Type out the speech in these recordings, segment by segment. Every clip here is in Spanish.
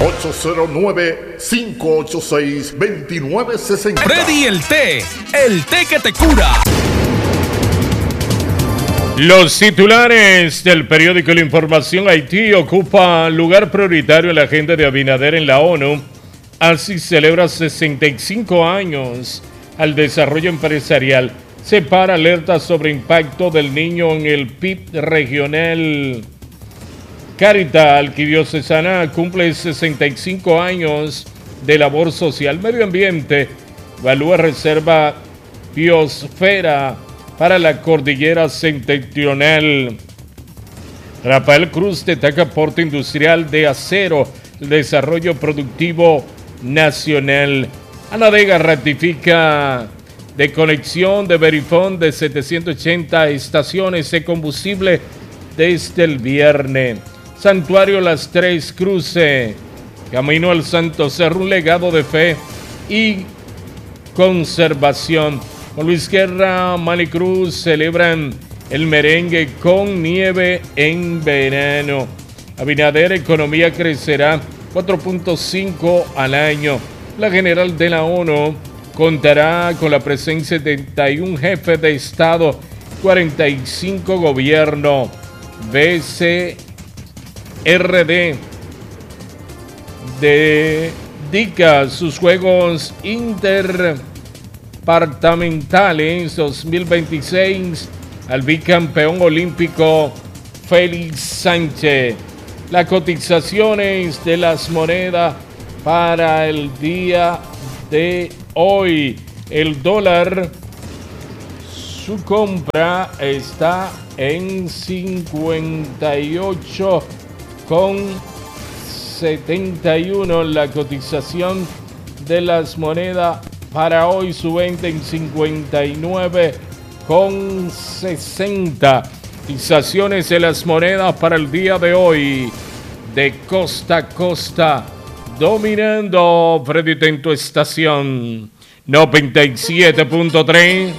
809-586-2960. Freddy el té que te cura. Los titulares del periódico La Información. Haití ocupa lugar prioritario en la agenda de Abinader en la ONU. Así celebra 65 años al desarrollo empresarial. Separa alertas sobre impacto del niño en el PIB regional. Cáritas Arquidiocesana cumple 65 años de labor social. Medio Ambiente evalúa reserva biosfera para la cordillera septentrional. Rafael Cruz destaca aporte industrial de acero, el desarrollo productivo nacional. Anadega ratifica de conexión de Verifone de 780 estaciones de combustible desde el viernes. Santuario Las Tres Cruces, camino al Santo Cerro, un legado de fe y conservación. Con Luis Guerra, Manny Cruz celebran el merengue con nieve en verano. Abinader, economía crecerá 4.5 al año. La general de la ONU contará con la presencia de 71 jefes de Estado, 45 gobierno. BCRD dedica sus Juegos Interdepartamentales 2026 al bicampeón olímpico Félix Sánchez. Las cotizaciones de las monedas para el día de hoy. El dólar, su compra está en 58,71. La cotización de las monedas para hoy, su venta en 59,60. Cotizaciones de las monedas para el día de hoy, de costa a costa, dominando Freddy en tu estación 97.3.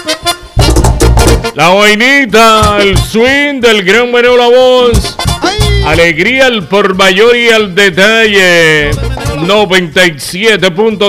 La vainita, el swing del gran Manuel La Voz. Alegría al por mayor y al detalle. 97.3.